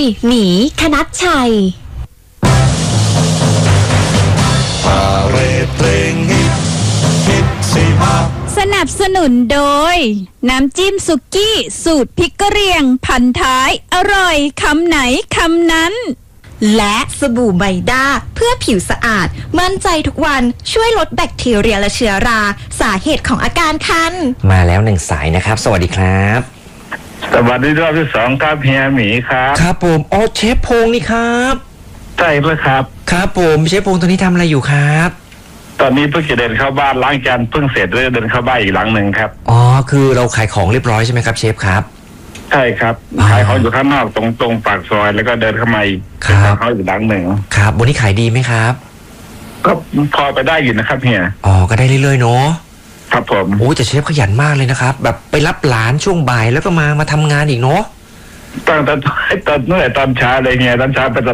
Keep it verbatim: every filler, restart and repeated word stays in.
หมีคณัชชัยพาเรดเพลงฮิตฮิตสิมาสนับสนุนโดยน้ำจิ้มสุกี้สูตรพริกกะเหรี่ยงพันท้ายอร่อยคำไหนคำนั้นและสบู่ไบด้าเพื่อผิวสะอาดมั่นใจทุกวันช่วยลดแบคทีเรียและเชื้อราสาเหตุของอาการคันมาแล้วหนึ่งสายนะครับสวัสดีครับสวัสดีรอบที่สองครับเฮียหมีครับครับผมอ๋อเชฟพงษ์นี่ครับใช่เลยครับครับผมเชฟพงษ์ตอนนี้ทำอะไรอยู่ครับตอนนี้เพิ่งจะเดินเข้าบ้านล้างจานเพิ่งเสร็จเลยเดินเข้าบ้านอีกหลังหนึ่งครับอ๋อคือเราขายของเรียบร้อยใช่ไหมครับเชฟครับใช่ครับขายของอยู่ข้างนอกตรงตรงปากซอยแล้วก็เดินเข้ามาอีกเขาอีกหลังหนึ่งครับวันนี้ขายดีไหมครับก็พอไปได้อยู่นะครับเฮียอ๋อก็ได้เรื่อยๆเนาะครับผมโอ้แต่เชฟขยันมากเลยนะครับแบบไปรับหลานช่วงบ่ายแล้วก็มามาทำงานอีกเนาะตอนตอนตอนเมื่อตอนเช้าเลยเฮียตอนเช้าไปต